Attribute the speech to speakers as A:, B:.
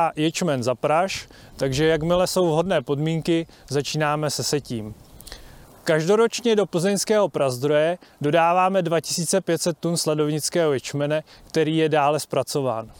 A: dá ječmen za praš, takže jakmile jsou vhodné podmínky, začínáme se setím. Každoročně do plzeňského prazdroje dodáváme 2500 tun sladovnického ječmene, který je dále zpracován.